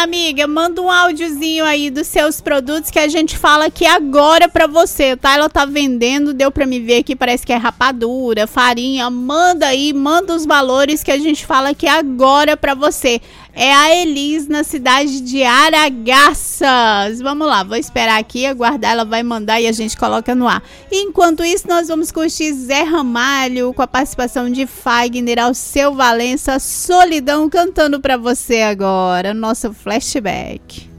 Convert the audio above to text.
amiga, manda um áudiozinho aí dos seus produtos que a gente fala aqui agora pra você, tá? Ela tá vendendo, deu pra me ver aqui, parece que é rapadura, farinha. Manda aí, manda os valores que a gente fala aqui agora pra você. É a Elis, na cidade de Aragaças. Vamos lá, vou esperar aqui, aguardar, ela vai mandar e a gente coloca no ar. Enquanto isso, nós vamos curtir Zé Ramalho com a participação de Fagner, Alceu Valença, Solidão, cantando pra você agora, nosso flashback.